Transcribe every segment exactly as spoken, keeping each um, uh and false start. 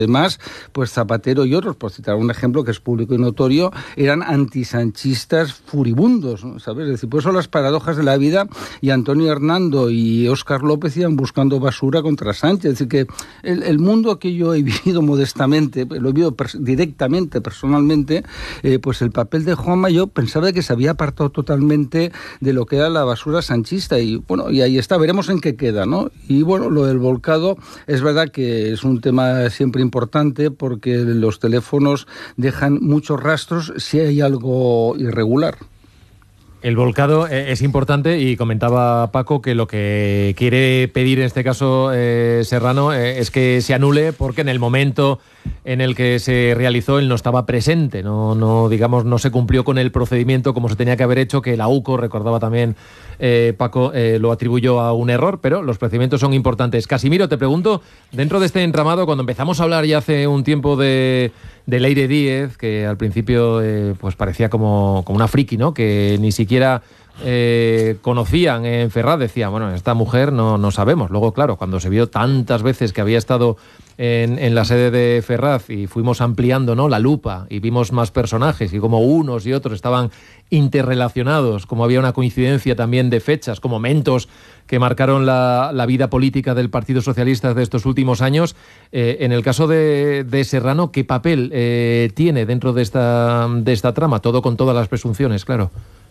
Además, pues Zapatero y otros, por citar un ejemplo que es público y notorio, eran antisanchistas furibundos, ¿no? ¿Sabes? Es decir, pues son las paradojas de la vida, y Antonio Hernando y Óscar López iban buscando basura contra Sánchez. Es decir, que el, el mundo que yo he vivido modestamente, lo he vivido pers- directamente, personalmente, eh, pues el papel de Juanma, yo pensaba que se había apartado totalmente de lo que era la basura sanchista, y bueno, y ahí está, veremos en qué queda, ¿no? Y bueno, lo del volcado, es verdad que es un tema siempre importante, importante porque los teléfonos dejan muchos rastros si hay algo irregular. El volcado es importante, y comentaba Paco que lo que quiere pedir en este caso eh, Serrano eh, es que se anule, porque en el momento en el que se realizó él no estaba presente, no, no digamos no se cumplió con el procedimiento como se tenía que haber hecho, que la U C O, recordaba también eh, Paco, eh, lo atribuyó a un error, pero los procedimientos son importantes. Casimiro, te pregunto, dentro de este entramado, cuando empezamos a hablar ya hace un tiempo de, de Leire Díez, que al principio eh, pues parecía como, como una friki, ¿no? Que ni siquiera eh, conocían en Ferraz, decía, bueno, esta mujer no, no sabemos. Luego, claro, cuando se vio tantas veces que había estado en, en la sede de Ferraz y fuimos ampliando, ¿no?, la lupa, y vimos más personajes y como unos y otros estaban interrelacionados, como había una coincidencia también de fechas, como momentos que marcaron la, la vida política del Partido Socialista de estos últimos años. Eh, en el caso de, de Serrano, ¿qué papel eh, tiene dentro de esta, de esta trama? Todo con todas las presunciones, claro.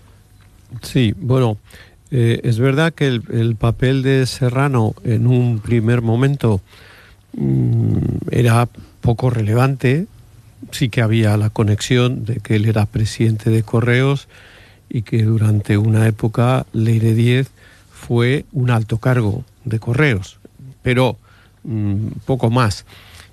Sí, bueno, eh, es verdad que el, el papel de Serrano en un primer momento mmm, era poco relevante. Sí que había la conexión de que él era presidente de Correos y que durante una época Leire Díez fue un alto cargo de Correos, pero mmm, poco más.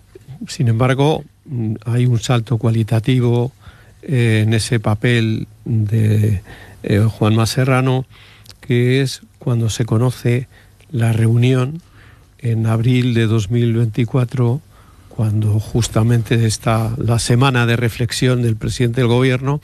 Sin embargo, mmm, hay un salto cualitativo eh, en ese papel de Eh, Juanma Serrano, que es cuando se conoce la reunión en abril de dos mil veinticuatro, cuando justamente está la semana de reflexión del presidente del gobierno,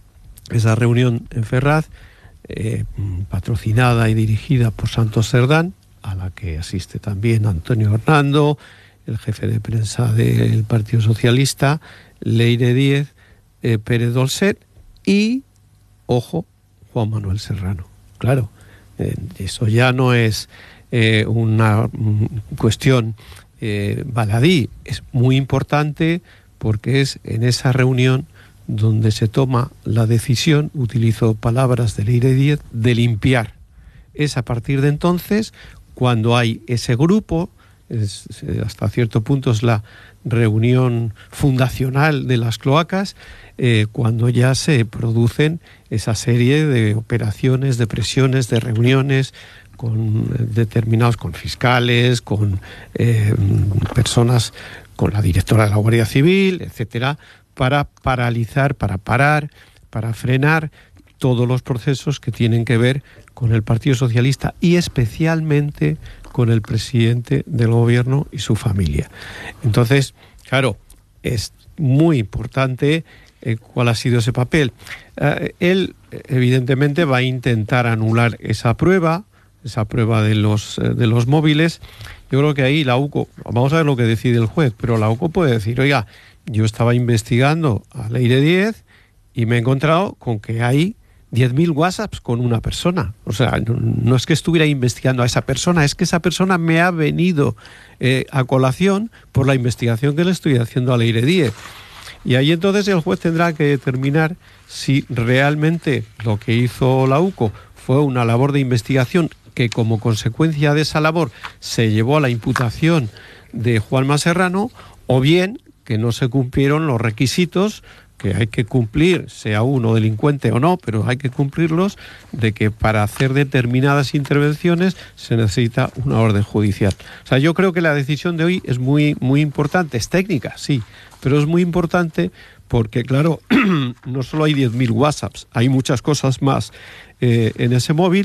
esa reunión en Ferraz, eh, patrocinada y dirigida por Santos Cerdán, a la que asiste también Antonio Hernando, el jefe de prensa del Partido Socialista, Leire Díez, eh, Pérez Dolcet y, ojo, Juan Manuel Serrano. Claro, eh, eso ya no es eh, una mm, cuestión eh, baladí, es muy importante porque es en esa reunión donde se toma la decisión, utilizo palabras de Leire Díez, de limpiar. Es a partir de entonces cuando hay ese grupo, es, hasta cierto punto es la reunión fundacional de las cloacas, eh, cuando ya se producen esa serie de operaciones, de presiones, de reuniones con determinados, con fiscales, con eh, personas, con la directora de la Guardia Civil, etcétera, para paralizar, para parar, para frenar todos los procesos que tienen que ver con el Partido Socialista y especialmente con el presidente del gobierno y su familia. Entonces, claro, es muy importante eh, cuál ha sido ese papel. Eh, él, evidentemente, va a intentar anular esa prueba, esa prueba de los, eh, de los móviles. Yo creo que ahí la U C O, vamos a ver lo que decide el juez, pero la U C O puede decir, oiga, yo estaba investigando a Leire Díez y me he encontrado con que hay diez mil WhatsApps con una persona. O sea, no, no es que estuviera investigando a esa persona, es que esa persona me ha venido eh, a colación por la investigación que le estoy haciendo a Leire Díez. Y ahí entonces el juez tendrá que determinar si realmente lo que hizo la U C O fue una labor de investigación que como consecuencia de esa labor se llevó a la imputación de Juanma Serrano, o bien que no se cumplieron los requisitos que hay que cumplir, sea uno delincuente o no, pero hay que cumplirlos, de que para hacer determinadas intervenciones se necesita una orden judicial. O sea, yo creo que la decisión de hoy es muy, muy importante, es técnica, sí, pero es muy importante porque, claro, no solo hay diez mil WhatsApps, hay muchas cosas más eh, en ese móvil,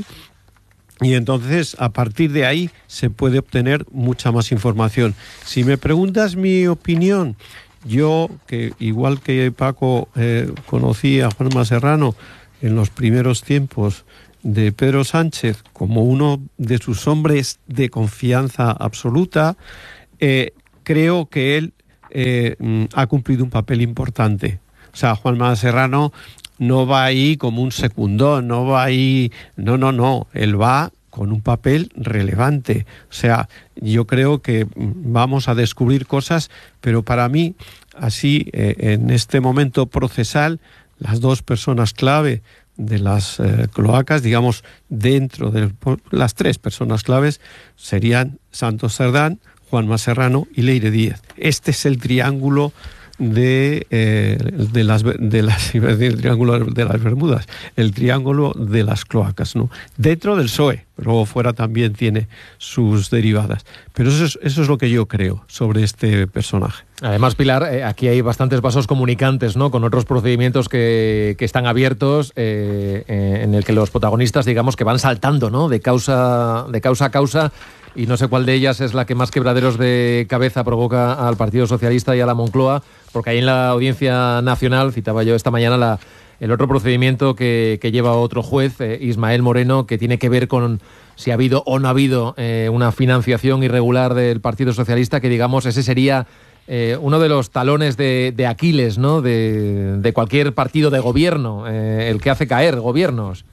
y entonces a partir de ahí se puede obtener mucha más información. Si me preguntas mi opinión, yo, que igual que Paco eh, conocí a Juanma Serrano en los primeros tiempos de Pedro Sánchez como uno de sus hombres de confianza absoluta, eh, creo que él eh, ha cumplido un papel importante. O sea, Juanma Serrano no va ahí como un secundón, no va ahí... No, no, no. Él va con un papel relevante. O sea, yo creo que vamos a descubrir cosas, pero para mí, así, eh, en este momento procesal, las dos personas clave de las eh, cloacas, digamos, dentro de las tres personas claves, serían Santos Cerdán, Juanma Serrano y Leire Díez. Este es el triángulo de, eh, de las de las el triángulo de las Bermudas, el triángulo de las cloacas, ¿no? Dentro del P S O E, pero luego fuera también tiene sus derivadas. Pero eso es, eso es lo que yo creo sobre este personaje. Además, Pilar, eh, aquí hay bastantes vasos comunicantes, ¿no? Con otros procedimientos que, que están abiertos, eh, eh, en el que los protagonistas, digamos, que van saltando, ¿no? De causa, de causa a causa. Y no sé cuál de ellas es la que más quebraderos de cabeza provoca al Partido Socialista y a la Moncloa, porque ahí en la Audiencia Nacional, citaba yo esta mañana, la, el otro procedimiento que, que lleva otro juez, eh, Ismael Moreno, que tiene que ver con si ha habido o no ha habido eh, una financiación irregular del Partido Socialista, que digamos ese sería eh, uno de los talones de, de Aquiles, ¿no? de, de cualquier partido de gobierno, eh, el que hace caer gobiernos.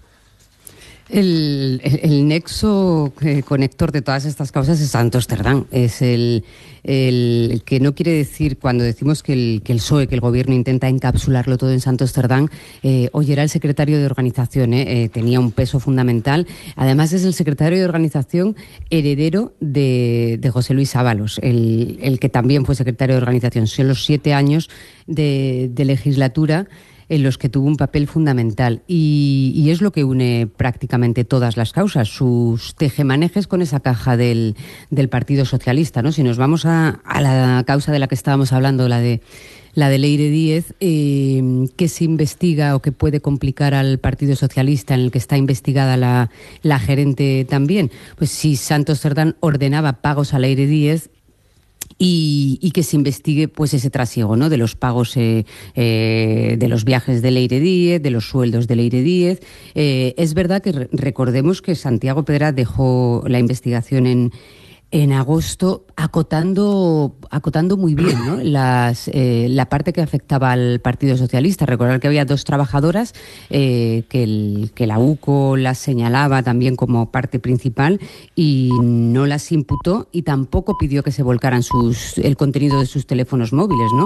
El, el, el nexo eh, conector de todas estas causas es Santos Cerdán. Es el, el, el que no quiere decir, cuando decimos que el, que el P S O E, que el gobierno intenta encapsularlo todo en Santos Cerdán, eh, hoy era el secretario de organización, eh, eh, tenía un peso fundamental. Además es el secretario de organización heredero de, de José Luis Ábalos, el, el que también fue secretario de organización. Son los siete años de, de legislatura en los que tuvo un papel fundamental y, y es lo que une prácticamente todas las causas, sus tejemanejes con esa caja del, del Partido Socialista, ¿no? Si nos vamos a, a la causa de la que estábamos hablando, la de la de Leire Díez, eh, que se investiga o que puede complicar al Partido Socialista, en el que está investigada la, la gerente también, pues si Santos Cerdán ordenaba pagos a Leire Díez, Y, y que se investigue pues ese trasiego, ¿no? De los pagos eh, eh, de los viajes de Leire Díez, de los sueldos de Leire Díez. Eh, es verdad que re- recordemos que Santiago Pedraz dejó la investigación en en agosto, acotando acotando muy bien, ¿no? Las, eh, la parte que afectaba al Partido Socialista. Recordar que había dos trabajadoras eh, que, el, que la U C O las señalaba también como parte principal y no las imputó y tampoco pidió que se volcaran sus, el contenido de sus teléfonos móviles, ¿no?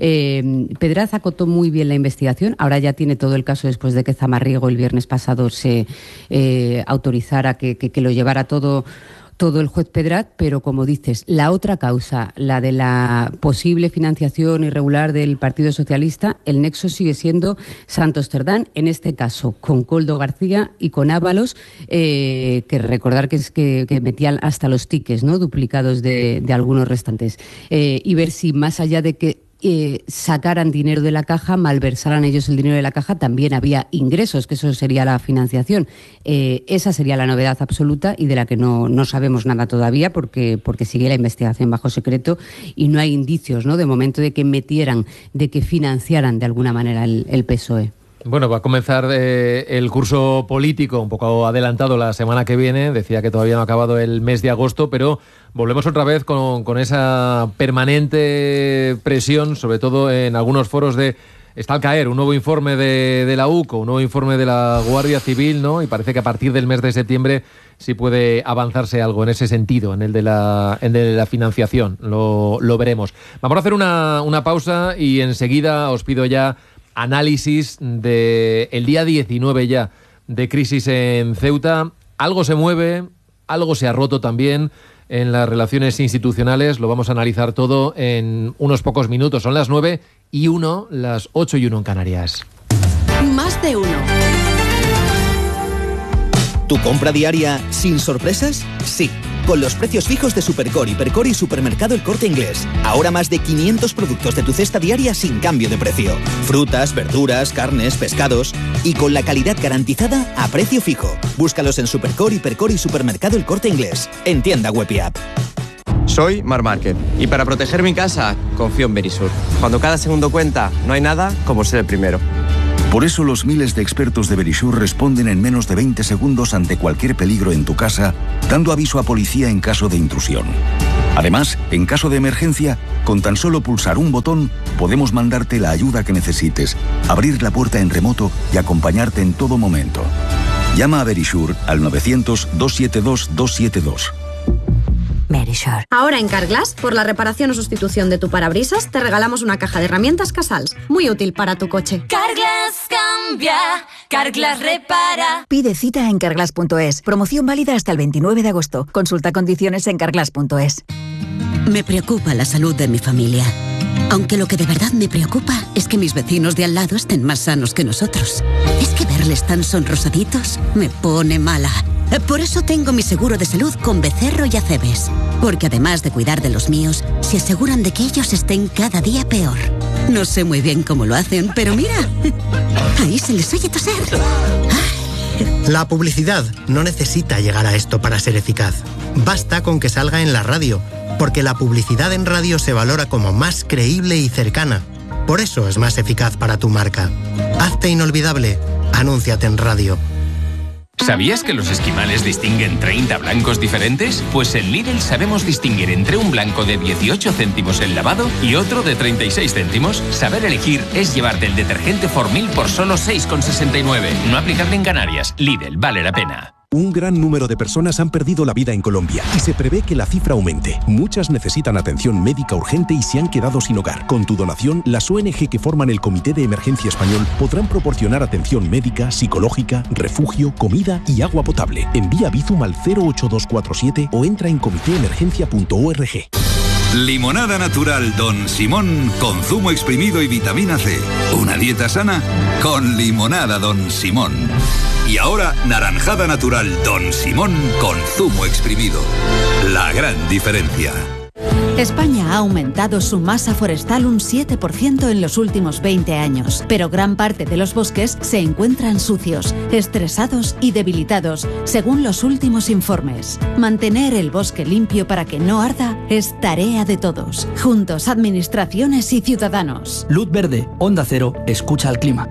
Eh, Pedraz acotó muy bien la investigación. Ahora ya tiene todo el caso después de que Zamarriego el viernes pasado se eh, autorizara que, que, que lo llevara todo todo el juez Pedraz, pero como dices, la otra causa, la de la posible financiación irregular del Partido Socialista, el nexo sigue siendo Santos Cerdán, en este caso con Koldo García y con Ábalos, eh, que recordar que es que, que metían hasta los tickets, ¿no? Duplicados de, de algunos restantes, eh, y ver si más allá de que Eh, sacaran dinero de la caja, malversaran ellos el dinero de la caja, también había ingresos, que eso sería la financiación. Eh, esa sería la novedad absoluta y de la que no, no sabemos nada todavía porque, porque sigue la investigación bajo secreto y no hay indicios, ¿no? De momento de que metieran, de que financiaran de alguna manera el, el P S O E. Bueno, va a comenzar eh, el curso político un poco adelantado la semana que viene. Decía que todavía no ha acabado el mes de agosto, pero volvemos otra vez con, con esa permanente presión, sobre todo en algunos foros de... Está al caer un nuevo informe de, de la U C O, un nuevo informe de la Guardia Civil, ¿no? Y parece que a partir del mes de septiembre sí puede avanzarse algo en ese sentido, en el de la, en el de la financiación. Lo, lo veremos. Vamos a hacer una, una pausa y enseguida os pido ya análisis del el día diecinueve ya de crisis en Ceuta. Algo se mueve, algo se ha roto también en las relaciones institucionales. Lo vamos a analizar todo en unos pocos minutos. Son las nueve y uno, las ocho y uno en Canarias. Más de uno. ¿Tu compra diaria sin sorpresas? Sí. Con los precios fijos de Supercore, Hipercore y Supermercado El Corte Inglés. Ahora más de quinientos productos de tu cesta diaria sin cambio de precio. Frutas, verduras, carnes, pescados. Y con la calidad garantizada a precio fijo. Búscalos en Supercore, Hipercore y Supermercado El Corte Inglés. En tienda web y app. Soy Mar Márquez y para proteger mi casa confío en Verisur. Cuando cada segundo cuenta, no hay nada como ser el primero. Por eso los miles de expertos de Verisur responden en menos de veinte segundos ante cualquier peligro en tu casa, dando aviso a policía en caso de intrusión. Además, en caso de emergencia, con tan solo pulsar un botón, podemos mandarte la ayuda que necesites, abrir la puerta en remoto y acompañarte en todo momento. Llama a Verisure al novecientos, doscientos setenta y dos, doscientos setenta y dos. Verisure. Ahora en Carglass, por la reparación o sustitución de tu parabrisas, te regalamos una caja de herramientas Casals, muy útil para tu coche. Carglass cambia, Carglass repara. Pide cita en carglass punto es. Promoción válida hasta el veintinueve de agosto. Consulta condiciones en carglass punto es. Me preocupa la salud de mi familia. Aunque lo que de verdad me preocupa es que mis vecinos de al lado estén más sanos que nosotros. Es que verles tan sonrosaditos me pone mala. Por eso tengo mi seguro de salud con Becerro y Acebes. Porque además de cuidar de los míos, se aseguran de que ellos estén cada día peor. No sé muy bien cómo lo hacen, pero mira, ahí se les oye toser. La publicidad no necesita llegar a esto para ser eficaz. Basta con que salga en la radio, porque la publicidad en radio se valora como más creíble y cercana. Por eso es más eficaz para tu marca. Hazte inolvidable. Anúnciate en radio. ¿Sabías que los esquimales distinguen treinta blancos diferentes? Pues en Lidl sabemos distinguir entre un blanco de dieciocho céntimos el lavado y otro de treinta y seis céntimos. Saber elegir es llevarte el detergente Formil por solo seis con sesenta y nueve. No aplicable en Canarias. Lidl, vale la pena. Un gran número de personas han perdido la vida en Colombia y se prevé que la cifra aumente. Muchas necesitan atención médica urgente y se han quedado sin hogar. Con tu donación, las O N G que forman el Comité de Emergencia Español podrán proporcionar atención médica, psicológica, refugio, comida y agua potable. Envía Bizum al cero ocho dos cuatro siete o entra en comité emergencia punto org. Limonada natural Don Simón con zumo exprimido y vitamina C. Una dieta sana con limonada Don Simón. Y ahora, naranjada natural Don Simón con zumo exprimido. La gran diferencia. España ha aumentado su masa forestal un siete por ciento en los últimos veinte años, pero gran parte de los bosques se encuentran sucios, estresados y debilitados, según los últimos informes. Mantener el bosque limpio para que no arda es tarea de todos. Juntos, administraciones y ciudadanos. Luz verde, Onda Cero, escucha al clima.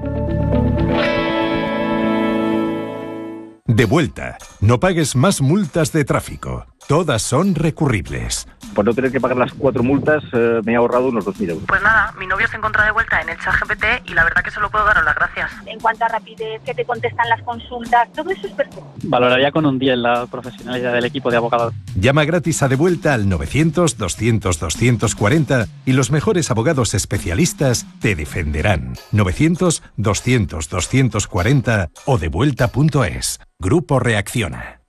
De vuelta. No pagues más multas de tráfico. Todas son recurribles. Por no tener que pagar las cuatro multas, eh, me he ahorrado unos dos mil euros. Pues nada, mi novio se encuentra de vuelta en el ChatGPT y la verdad que solo puedo daros las gracias. En cuanto a rapidez, que te contestan las consultas, todo eso es perfecto. Valoraría con un diez la profesionalidad del equipo de abogados. Llama gratis a De Vuelta al novecientos, doscientos, doscientos cuarenta y los mejores abogados especialistas te defenderán. novecientos, doscientos, doscientos cuarenta o devuelta punto es. Grupo Reacciona.